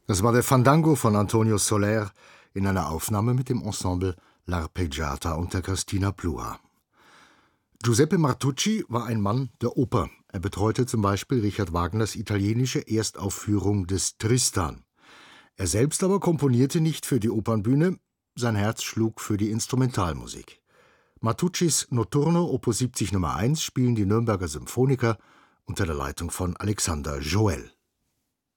Das war der Fandango von Antonio Soler in einer Aufnahme mit dem Ensemble L'Arpeggiata unter Cristina Plura. Giuseppe Martucci war ein Mann der Oper. Er betreute zum Beispiel Richard Wagners italienische Erstaufführung des Tristan. Er selbst aber komponierte nicht für die Opernbühne, sein Herz schlug für die Instrumentalmusik. Martuccis Notturno Op. 70 Nr. 1 spielen die Nürnberger Symphoniker unter der Leitung von Alexander Joel.